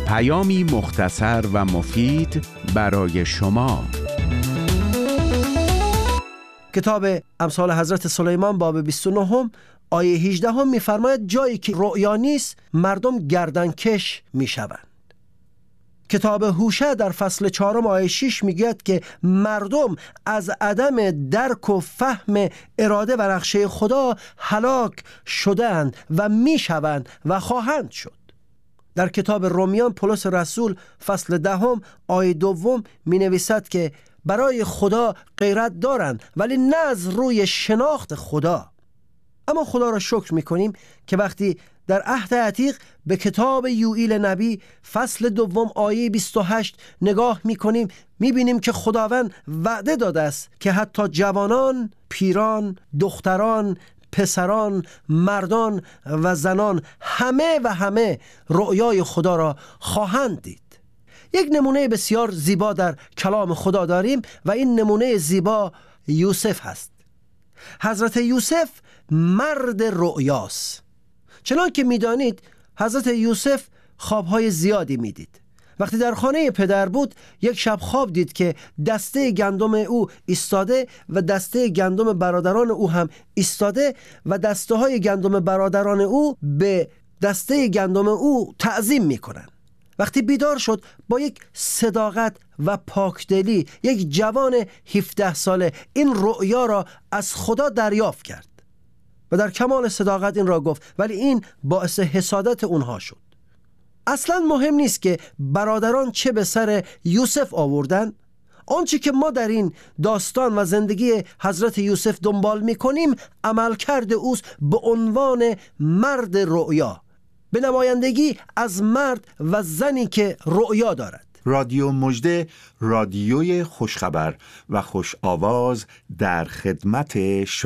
پیامی مختصر و مفید برای شما. کتاب امثال حضرت سلیمان باب 29 آیه 18 می‌فرماید جایی که رؤیا نیست مردم گردنکش می‌شوند. کتاب هوشع در فصل 4 آیه 6 میگوید که مردم از عدم درک و فهم اراده و نقشه خدا هلاک شدند و میشوند و خواهند شد. در کتاب رومیان پولس رسول فصل 10 آیه 2 می نویسد که برای خدا غیرت دارند ولی نه از روی شناخت خدا. اما خدا را شکر می کنیم که وقتی در عهد عتیق به کتاب یوئیل نبی فصل 2 آیه 28 نگاه می کنیم، می بینیم که خداوند وعده داده است که حتی جوانان، پیران، دختران، پسران، مردان و زنان همه رؤیای خدا را خواهند دید. یک نمونه بسیار زیبا در کلام خدا داریم و این نمونه زیبا یوسف هست. حضرت یوسف مرد رؤیاست. چنان که میدانید حضرت یوسف خوابهای زیادی میدید. وقتی در خانه پدر بود یک شب خواب دید که دسته گندم او ایستاده و دسته گندم برادران او هم ایستاده و دسته های گندم برادران او به دسته گندم او تعظیم میکنن. وقتی بیدار شد با یک صداقت و پاکدلی یک جوان 17 ساله این رؤیا را از خدا دریافت کرد و در کمال صداقت این را گفت، ولی این باعث حسادت اونها شد. اصلا مهم نیست که برادران چه به سر یوسف آوردن. آنچه که ما در این داستان و زندگی حضرت یوسف دنبال میکنیم عملکرد اوست به عنوان مرد رؤیا، به نمایندگی از مرد و زنی که رؤیا دارد. رادیو مژده، رادیوی خوشخبر و خوش آواز در خدمت شما.